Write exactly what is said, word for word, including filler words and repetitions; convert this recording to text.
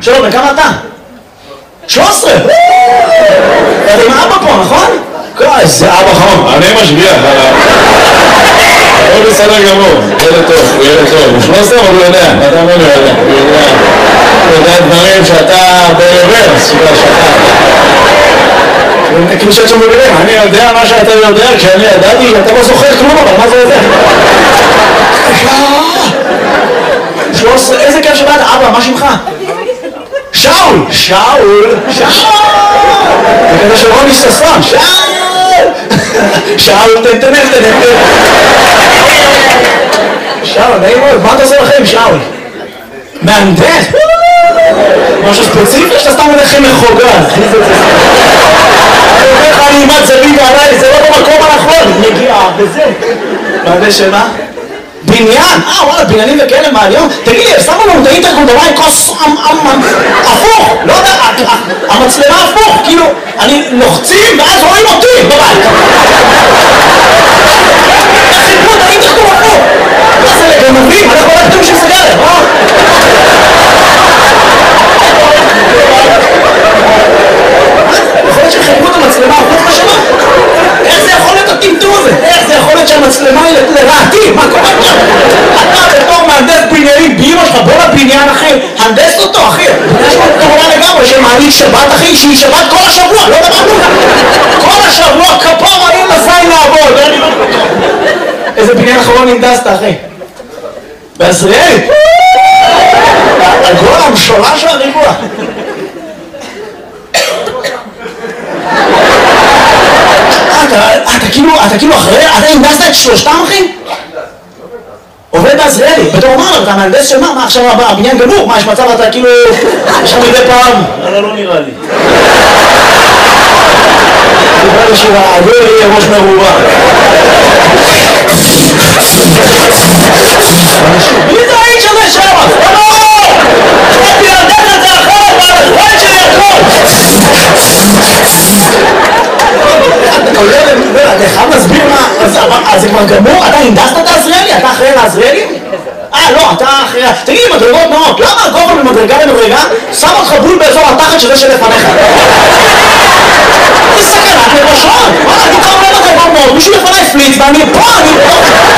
שלום, בכמה אתה? שלוש עשרה! אתה עם האבא פה, נכון? איזה אבא חמור, אני משגיח, הוא בסדר גמור, ילד טוב, הוא ילד טוב, הוא שלוש עשרה, אבל הוא יודע, אתה אומר לי, הוא יודע, הוא יודע דברים שאתה ברוורס, שאתה... כאילו שאת שם מבינים, אני יודע מה שאתה יודע, כשאני ידעתי, אתה לא זוכר כלום, אבל מה זה יודע? שלוש עשרה, איזה כיף שבאת, אבא, מה שמך? שאול! שאול! שאול! זה כזה של רוני ששון, שאול! שאול, תן, תן, תן, תן. שאול, נעים מאוד, מה אתה עושה לכם, שאול? מהנדס? משהו ספציפי שאתה סתם הולך מחוגה. אני אומר לך, אני אימת זווית עליי, זה לא במקום הנכון. נגיעה, וזה. מהנדס של מה? בניין? אה, וואלה, בניינים וכאלה מהיום? תגיד לי, שמו לנו את האינטרקום דבר עם כוס הפוך, לא יודע, המצלמה הפוך, כאילו, אני לוחצים ואז רואים אותי בבית. חיפרו את האינטרקום הפוך. מה זה לגנבים? אנחנו לא יודעים של סגרת, אה? יכול להיות שחיפרו את המצלמה הפוך לשמה? איך זה יכול להיות הטמטום הזה? איך זה יכול להיות שהמצלמה היא לרעתי? מה קורה כאן? אתה בתור מהנדס בניינים, באמא שלך, בוא לבניין אחי, הנדס אותו אחי. יש לו כמובן לגמרי שמעלית שבת אחי, שהיא שבת כל השבוע, לא דבר כזה. כל השבוע כפר היו לזין לעבוד. איזה בניין אחרון הנדסת אחי? בעזריאלי? הגול המשולש של הריבוע. אתה כאילו, אתה כאילו אחרי, אתה הנדסת את שלושתם אחי? עובד בעזריאלי, בתור אמר, אתה מהנדס של מה? מה עכשיו הבניין גמור? מה יש מצב אתה כאילו, יש לך מדי פעם? אבל לא נראה לי. נראה לי שהעגול יהיה ראש מרובה. מי זה האיש הזה שם? לא! חייתי להנדס את זה אחרת, והחיים שלי הכל! אתה חייב להסביר מה, אז זה כבר גמור? אתה הנדסת את העזריאלי? אתה אחראי לעזריאלי? אה, לא, אתה אחראי... תגיד לי, מדרגות נאות, למה הגובה ממדרגה למדרגה שם אותך בול באזור התחת שזה שלפניך? זה סכנת נפשות! וואלה, אני כבר עולה מדרגות נאות, מישהו לפניי פליץ ואני פה, אני פה!